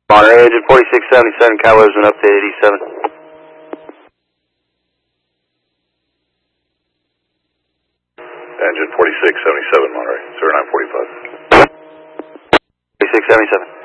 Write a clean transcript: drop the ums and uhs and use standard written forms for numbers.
Monterey, engine 4677, Cowboys been updated E7. Engine 4677, Monterey, 0945. 4677.